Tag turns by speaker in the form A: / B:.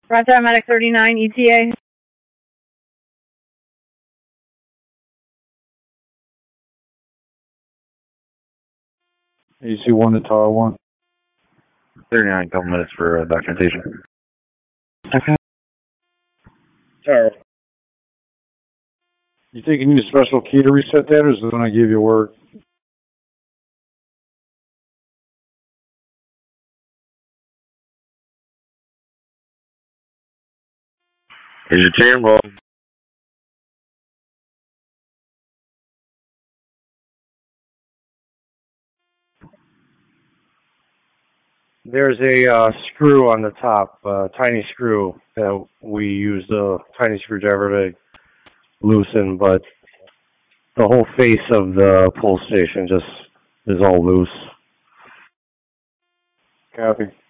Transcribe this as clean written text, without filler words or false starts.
A: Roger, Medic 39, ETA.
B: AC1 to Tower 1.
C: 39, couple minutes for documentation.
B: Okay.
C: Tower.
B: You think you need a special key to reset that, or is the one I gave you work?
C: Here's your chair involved.
B: There's a screw on the top, tiny screw that we use the tiny screwdriver to loosen, but the whole face of the pull station just is all loose. Copy.